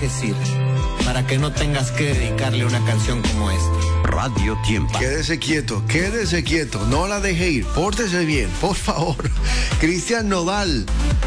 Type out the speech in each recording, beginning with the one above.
dejes ir, para que no tengas que dedicarle una canción como esta. Radio Tiempo. Quédese quieto, no la deje ir, pórtese bien, por favor. Cristian Nodal,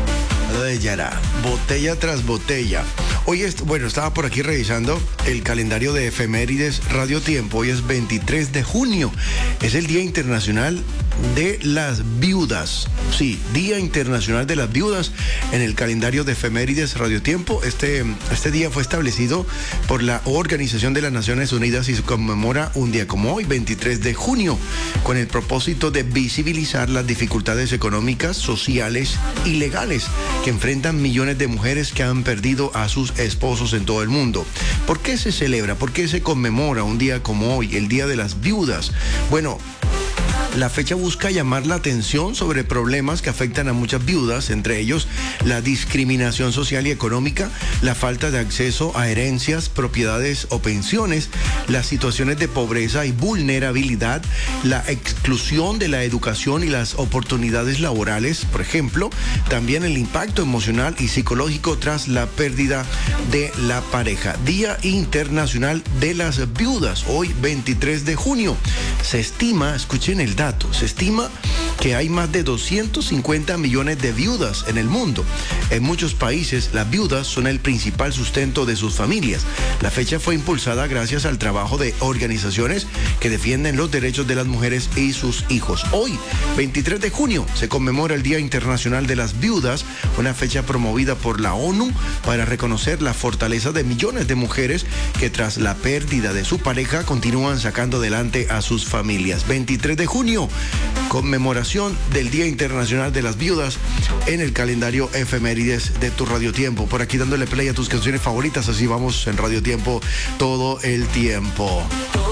de Yara, botella tras botella. Hoy estaba por aquí revisando el calendario de efemérides Radio Tiempo. Hoy es 23 de junio, es el Día Internacional de las Viudas. Sí, Día Internacional de las Viudas en el calendario de efemérides Radio Tiempo. Este día fue establecido por la Organización de las Naciones Unidas y se conmemora un día como hoy, 23 de junio, con el propósito de visibilizar las dificultades económicas, sociales y legales que enfrentan millones de mujeres que han perdido a sus esposos en todo el mundo. ¿Por qué se celebra? ¿Por qué se conmemora un día como hoy, el Día de las Viudas? Bueno, la fecha busca llamar la atención sobre problemas que afectan a muchas viudas, entre ellos la discriminación social y económica, la falta de acceso a herencias, propiedades o pensiones, las situaciones de pobreza y vulnerabilidad, la exclusión de la educación y las oportunidades laborales, por ejemplo, también el impacto emocional y psicológico tras la pérdida de la pareja. Día Internacional de las Viudas, hoy 23 de junio. Se estima, escuchen el dato, se estima que hay más de 250 millones de viudas en el mundo. En muchos países, las viudas son el principal sustento de sus familias. La fecha fue impulsada gracias al trabajo de organizaciones que defienden los derechos de las mujeres y sus hijos. Hoy, 23 de junio, se conmemora el Día Internacional de las Viudas, una fecha promovida por la ONU para reconocer la fortaleza de millones de mujeres que tras la pérdida de su pareja continúan sacando adelante a sus familias. 23 de junio, conmemoración del Día Internacional de las Viudas en el calendario efemérides de tu Radio Tiempo. Por aquí dándole play a tus canciones favoritas, así vamos en Radio Tiempo todo el tiempo.